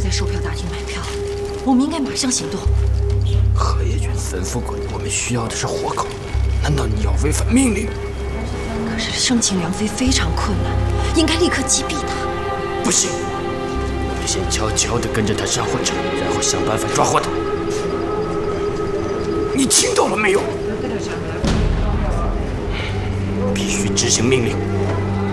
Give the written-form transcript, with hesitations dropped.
在售票大厅买票，我们应该马上行动。 荷叶君吩咐过，我们需要的是活口，难道你要违反命令？ 可是生擒梁妃非常困难，应该立刻击毙他。 不行，我们先悄悄地跟着他上火车，然后想办法抓获他。你听到了没有？必须执行命令。